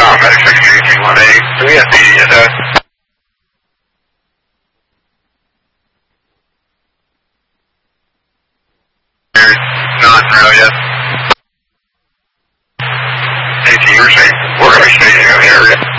Medic 63318. Do we have PD at that? Not really yet. AT, we're going to be staging out here.